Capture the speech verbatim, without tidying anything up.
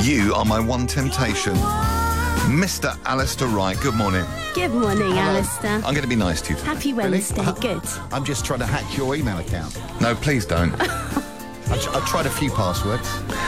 You are my one temptation. Mister Alistair Wright, good morning. Good morning, Hello. Alistair. I'm going to be nice to you. Happy Wednesday. Really? Good. I'm just trying to hack your email account. No, please don't. I've, I've tried a few passwords.